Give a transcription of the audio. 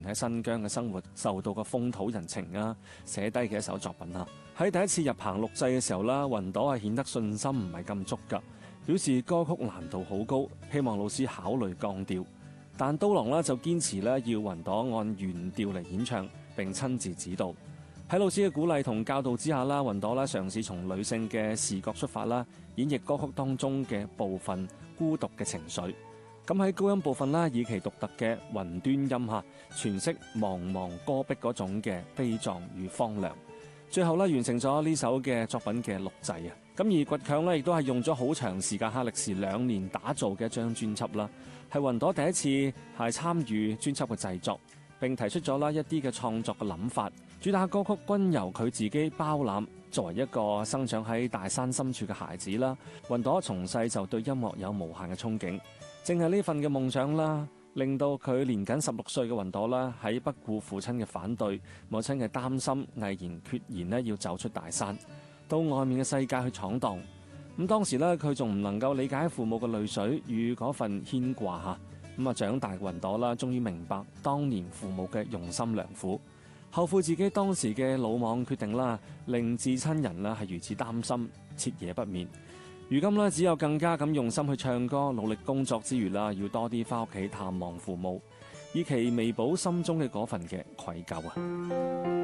喺新疆嘅生活受到嘅風土人情啊，寫低嘅一首作品啊。喺第一次入棚錄製嘅時候啦，雲朵係顯得信心唔係咁足㗎，表示歌曲難度好高，希望老師考慮降調。但刀郎呢就堅持咧要雲朵按原調嚟演唱，並親自指導。喺老師嘅鼓勵同教導之下啦，雲朵啦嘗試從女性嘅視角出發啦，演繹歌曲當中嘅部分孤獨嘅情緒。咁喺高音部分啦，以其獨特嘅雲端音下詮釋茫茫戈壁嗰種嘅悲壯與荒涼。最後咧完成咗呢首嘅作品嘅錄製啊。咁而倔強咧亦都係用咗好長時間，歷時2年打造嘅一張專輯啦，係雲朵第一次係參與專輯嘅製作，並提出咗啦一啲嘅創作嘅諗法。主打歌曲均由佢自己包攬。作為一個生長喺大山深處嘅孩子啦，雲朵從細就對音樂有無限嘅憧憬。正係呢份嘅夢想啦，令到佢年僅16歲嘅雲朵啦，喺不顧父親嘅反對、母親嘅擔心，毅然決然咧要走出大山，到外面嘅世界去闖蕩。咁當時咧，佢仲唔能夠理解父母嘅淚水與嗰份牽掛嚇。咁啊，長大嘅雲朵啦，終於明白當年父母嘅用心良苦，後悔自己當時嘅魯莽決定啦，令至親人啦係如此擔心，徹夜不眠。如今呢，只有更加咁用心去唱歌，努力工作之餘啦，要多啲返屋企探望父母，以期彌補心中嘅嗰份嘅愧疚啊！